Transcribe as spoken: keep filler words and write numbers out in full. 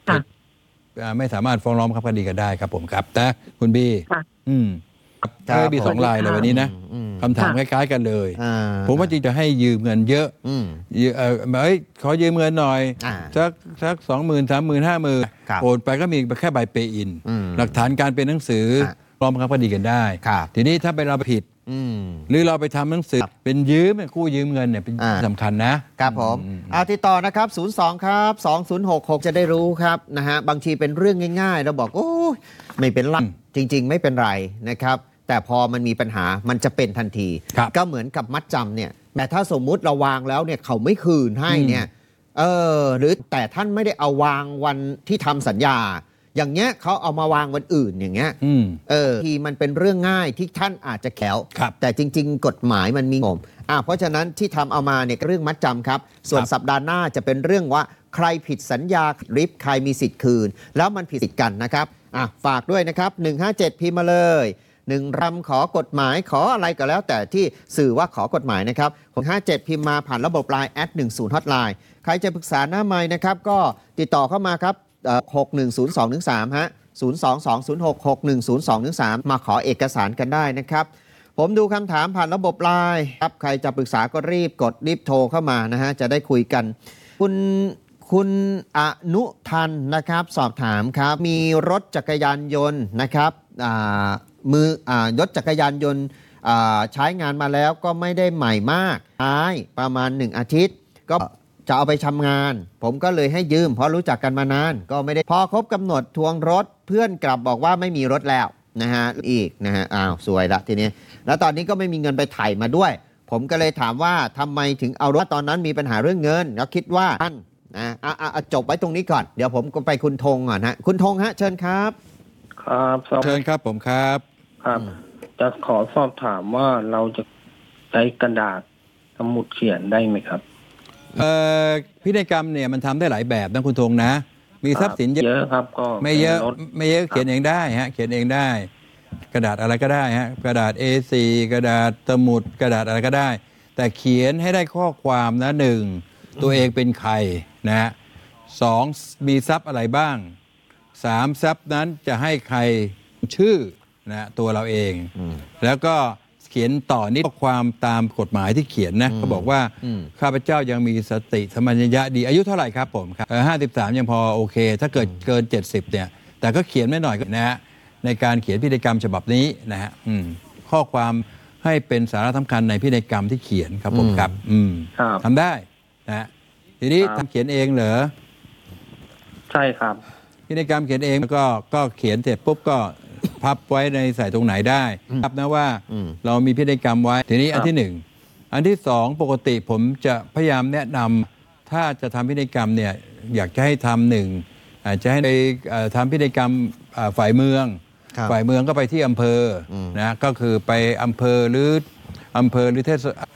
ผิดไม่สามารถฟ้องร้องบังคับคดีกันได้ครับผมครับนะคุณบีอืมเออมีสองรายเลยวันนี้นะคำถามคล้ายๆกันเลยผมว่าจริงจะให้ยืมเงินเยอะเออเอ้ยขอยืมเงินหน่อยสักสักสองหมื่นสามหมื่นห้าหมื่นโอนไปก็มีแค่ใบเปย์อินหลักฐานการเป็นหนังสือฟ้องบังคับคดีกันได้ทีนี้ถ้าเป็นเราผิดหรือเราไปทำหนังสือเป็นยืมกู้ยืมเงินเนี่ยเป็นสำคัญนะครับผมเอาติดต่อนะครับศูนย์สองครับสองศูนย์หกหกจะได้รู้ครับนะฮะบางทีเป็นเรื่องง่ายๆเราบอกโอ้ไม่เป็นไรจริงๆไม่เป็นไรนะครับแต่พอมันมีปัญหามันจะเป็นทันทีก็เหมือนกับมัดจำเนี่ยแต่ถ้าสมมุติเราวางแล้วเนี่ยเขาไม่คืนให้เนี่ยเออหรือแต่ท่านไม่ได้เอาวางวันที่ทำสัญญาอย่างเงี้ยเขาเอามาวางวันอื่นอย่างเงี้ยเออทีมันเป็นเรื่องง่ายที่ท่านอาจจะแขวแต่จริงๆกฎหมายมันมีงมอ่ะเพราะฉะนั้นที่ทำเอามาเนี่ยเรื่องมัดจำครับส่วนสัปดาห์หน้าจะเป็นเรื่องว่าใครผิดสัญญาริบใครมีสิทธิ์คืนแล้วมันผิดสิทธิ์กันนะครับอ่ะฝากด้วยนะครับหนึ่งห้าเจ็ดพิมพ์มาเลยหนึ่งรำขอกฎหมายขออะไรก็แล้วแต่ที่สื่อว่าขอกฎหมายนะครับหกห้าเจ็ดพิมพ์มาผ่านระบบไลน์แอดหนึ่งศูนย์ฮอตไลน์ใครจะปรึกษาหน้าไมค์นะครับก็ติดต่อเข้ามาครับหกหนึ่งศูนย์สองหนึ่งสามฮะศูนย์ สอง สอง ศูนย์ หก หก หนึ่ง ศูนย์ สอง หนึ่ง สามมาขอเอกสารกันได้นะครับผมดูคำถามผ่านระบบไลน์ครับใครจะปรึกษาก็รีบกดรีบโทรเข้ามานะฮะจะได้คุยกันคุณคุณอนุทันนะครับสอบถามครับมีรถจักรยานยนต์นะครับมือรถจักรยานยนต์ใช้งานมาแล้วก็ไม่ได้ใหม่มากใช้ประมาณหนึ่งอาทิตย์ก็จะเอาไปทำงานผมก็เลยให้ยืมเพราะรู้จักกันมานานก็ไม่ได้พอครบกำหนดทวงรถเพื่อนกลับบอกว่าไม่มีรถแล้วนะฮะอีกนะฮะอ้าวสวยละทีนี้แล้วตอนนี้ก็ไม่มีเงินไปไถ่มาด้วยผมก็เลยถามว่าทำไมถึงเอารถตอนนั้นมีปัญหาเรื่องเงินแล้วคิดว่าท่านนะอ่ะอ่ะจบไว้ตรงนี้ก่อนเดี๋ยวผมก็ไปคุณธงก่อนฮะคุณธงฮะเชิญครับครับเชิญครับผมครับครับจะขอสอบถามว่าเราจะใช้กระดาษสมุดเขียนได้ไหมครับเอ่อพินัยกรรมเนี่ยมันทำได้หลายแบบนะคุณธงนะมีทรัพย์สินเยอะครับก็ไม่เยอะไม่เยอะเขียนเองได้ฮะเขียนเองได้กระดาษอะไรก็ได้ฮะกระดาษ เอ โฟร์ กระดาษสมุดกระดาษอะไรก็ได้แต่เขียนให้ได้ข้อความนะหนึ่งตัวเองเป็นใครนะฮะสองมีทรัพย์อะไรบ้างสามทรัพย์นั้นจะให้ใครชื่อนะตัวเราเองแล้วก็เขียนต่อนิดข้อความตามกฎหมายที่เขียนนะเขาบอกว่าข้าพเจ้ายังมีสติสัมปชัญญะดีอายุเท่าไหร่ครับผมครับห้าสิบสามยังพอโอเคถ้าเกิดเกินเจ็ดสิบเนี่ยแต่ก็เขียนไม่หน่อยนะฮะในการเขียนพินัยกรรมฉบับนี้นะฮะข้อความให้เป็นสาระสำคัญในพินัยกรรมที่เขียนครับผมครับทำได้นะทีนี้ทำเขียนเองเหรอใช่ครับพินัยกรรมเขียนเองก็ก็เขียนเสร็จปุ๊บก็พับไว้ในใส่ตรงไหนได้ครับนะว่าเรามีพินัยกรรมไว้ทีนี้อันที่หนึ่งอันที่สองปกติผมจะพยายามแนะนำถ้าจะทำพินัยกรรมเนี่ยอยากจะให้ทำหนึ่งอาจจะให้ไปทำพินัยกรรมฝ่ายเมืองฝ่ายเมืองก็ไปที่อำเภอนะก็คือไปอำเภอหรืออำเภอหรือเทศ